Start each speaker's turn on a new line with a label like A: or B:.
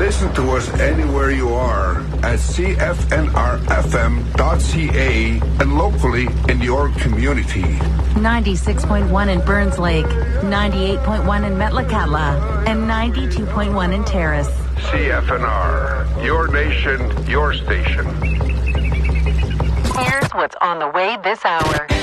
A: Listen to us anywhere you are at cfnrfm.ca and locally in your community.
B: 96.1 in Burns Lake, 98.1 in Metlakatla, and 92.1 in Terrace.
A: CFNR, your nation, your station.
B: Here's what's on the way this hour.